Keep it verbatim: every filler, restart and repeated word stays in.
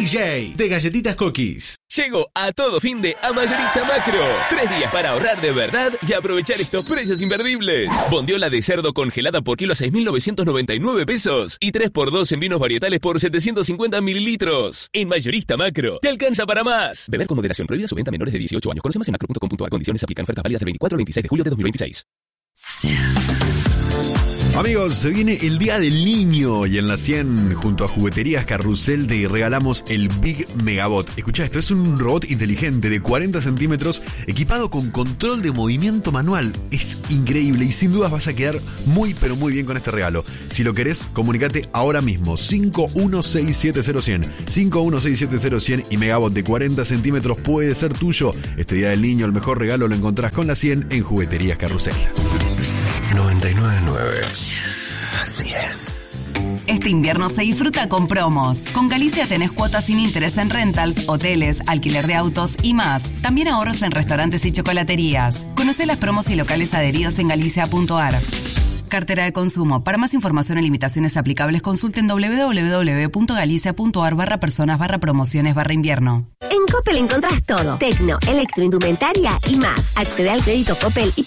J de Galletitas Cookies. Llego a todo fin de a Mayorista Macro. Tres días para ahorrar de verdad y aprovechar estos precios imperdibles. Bondiola de cerdo congelada por kilo a seis mil novecientos noventa y nueve pesos. Y tres por dos en vinos varietales por setecientos cincuenta mililitros. En Mayorista Macro, te alcanza para más. Beber con moderación. Prohibida su venta a menores de dieciocho años. Conoce más en macro punto com punto a r. Condiciones aplican. Ofertas válidas del veinticuatro al veintiséis de julio de dos mil veintiséis. Amigos, se viene el Día del Niño y en la cien, junto a Jugueterías Carrusel, te regalamos el Big Megabot. Escuchá esto, es un robot inteligente de cuarenta centímetros equipado con control de movimiento manual. Es increíble y sin dudas vas a quedar muy pero muy bien con este regalo. Si lo querés, comunicate ahora mismo. cinco uno seis siete cero cien cinco uno seis siete cero cien y Megabot de cuarenta centímetros puede ser tuyo. Este Día del Niño, el mejor regalo lo encontrás con la cien en Jugueterías Carrusel. noventa y nueve punto nueve. Este invierno se disfruta con promos. Con Galicia tenés cuotas sin interés en rentals, hoteles, alquiler de autos y más. También ahorros en restaurantes y chocolaterías. Conocé las promos y locales adheridos en galicia punto a r. Cartera de consumo. Para más información y limitaciones aplicables, consulten doble u doble u doble u punto galicia punto a r barra personas barra promociones barra invierno. En Coppel encontrás todo. Tecno, electroindumentaria y más. Accede al crédito Coppel y